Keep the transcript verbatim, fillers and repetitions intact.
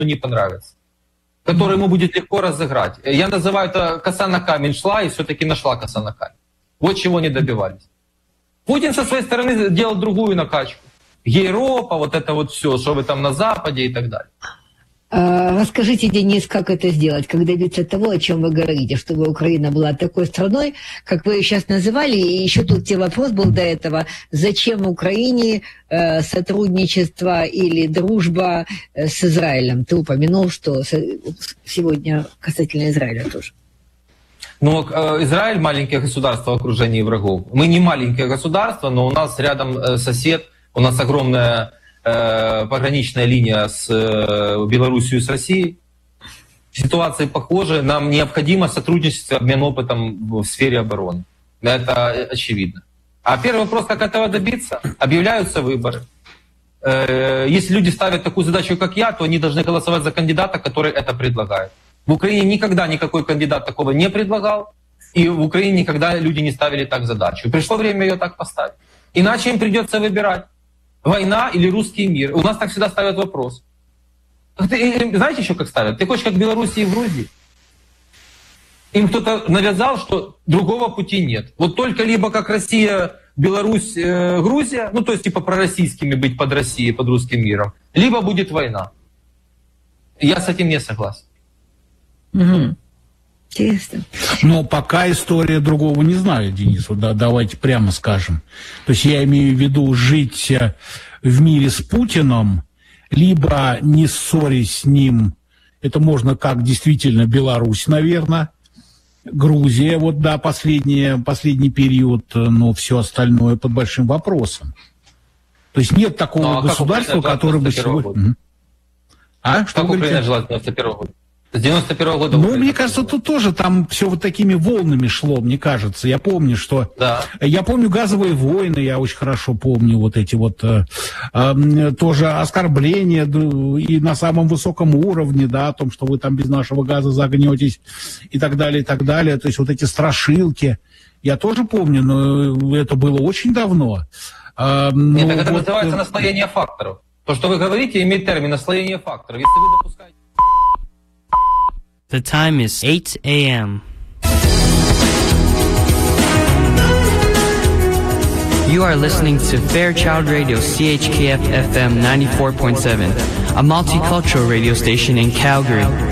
не понравится, который ему будет легко разыграть. Я называю это коса на камень шла, и все-таки нашла коса на камень. Вот чего они добивались. Путин со своей стороны делал другую накачку. Европа, вот это вот все, что вы там на Западе и так далее. Расскажите, Денис, как это сделать, как добиться того, о чем вы говорите, чтобы Украина была такой страной, как вы ее сейчас называли, и еще тут тебе вопрос был до этого, зачем Украине э, сотрудничество или дружба с Израилем? Ты упомянул, что сегодня касательно Израиля тоже. Ну, Израиль маленькое государство в окружении врагов. Мы не маленькое государство, но у нас рядом сосед, у нас огромная пограничная линия с Белоруссией и с Россией. Ситуации похожи. Нам необходимо сотрудничество, обмен опытом в сфере обороны. Это очевидно. А первый вопрос, как этого добиться? Объявляются выборы. Если люди ставят такую задачу, как я, то они должны голосовать за кандидата, который это предлагает. В Украине никогда никакой кандидат такого не предлагал, и в Украине никогда люди не ставили так задачу. Пришло время ее так поставить. Иначе им придется выбирать. Война или русский мир? У нас так всегда ставят вопрос. Ты, знаете еще как ставят? Ты хочешь как в Белоруссии и в Грузии? Им кто-то навязал, что другого пути нет. Вот только либо как Россия, Беларусь, э, Грузия, ну то есть типа пророссийскими быть под Россией, под русским миром, либо будет война. Я с этим не согласен. Угу. Интересно. Но пока история другого не знаю, Денис, да, давайте прямо скажем. То есть я имею в виду жить в мире с Путиным, либо не ссорясь с ним, это можно как действительно Беларусь, наверное, Грузия, вот да, последний, последний период, но все остальное под большим вопросом. То есть нет такого ну, а государства, которое бы сегодня... А? Что как Украина жила с девяносто первого года? С девяносто первого года... Ну, мне кажется, тут тоже там все вот такими волнами шло, мне кажется. Я помню, что... Да. Я помню газовые войны, я очень хорошо помню вот эти вот э, э, тоже оскорбления и на самом высоком уровне, да, о том, что вы там без нашего газа загнетесь и так далее, и так далее. То есть вот эти страшилки. Я тоже помню, но это было очень давно. Э, Нет, так это вот... называется наслоение факторов. То, что вы говорите, имеет термин наслоение факторов. Если вы допускаете... The time is eight a.m. You are listening to Fairchild Radio C H K F F M ninety-four point seven, a multicultural radio station in Calgary.